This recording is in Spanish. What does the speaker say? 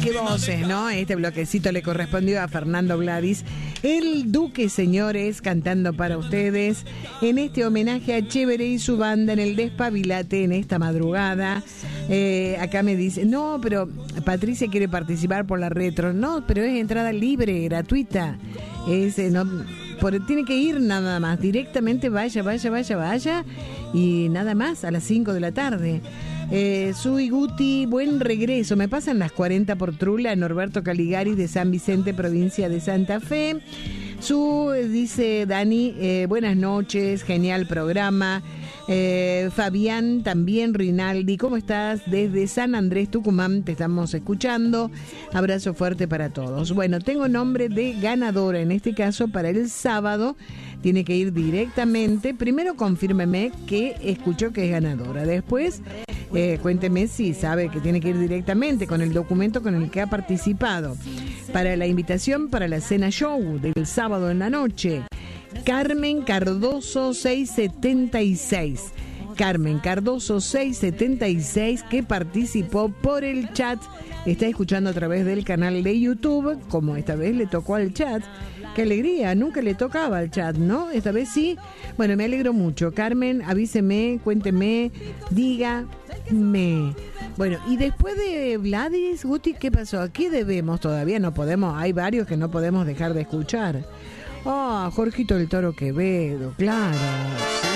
Qué voces, ¿no? Este bloquecito le correspondió a Fernando Gladys, el Duque, señores, cantando para ustedes en este homenaje a Chévere y su banda en el Despabilate en esta madrugada. Acá me dice, no, pero Patricia quiere participar por la retro. No, pero es entrada libre, gratuita. Tiene que ir nada más, directamente vaya y nada más a las 5 de la tarde. Sui Guti, buen regreso. Me pasan las 40 por Trula, Norberto Caligari de San Vicente, provincia de Santa Fe. Dice Dani, buenas noches, genial programa. Fabián también, Rinaldi, ¿cómo estás? Desde San Andrés, Tucumán, te estamos escuchando. Abrazo fuerte para todos. Bueno, tengo nombre de ganadora, en este caso para el sábado. Tiene que ir directamente. Primero confírmeme que escuchó que es ganadora. Después, cuénteme si sabe que tiene que ir directamente con el documento con el que ha participado. Para la invitación para la cena show del sábado en la noche. Carmen Cardoso 676. Carmen Cardoso 676, que participó por el chat. Está escuchando a través del canal de YouTube, como esta vez le tocó al chat. Qué alegría, nunca le tocaba al chat, ¿no? Esta vez sí. Bueno, me alegro mucho. Carmen, avíseme, cuénteme, dígame. Bueno, y después de Gladys, Guti, ¿qué pasó? Aquí debemos, todavía no podemos, hay varios que no podemos dejar de escuchar. Jorgito del Toro Quevedo, claro.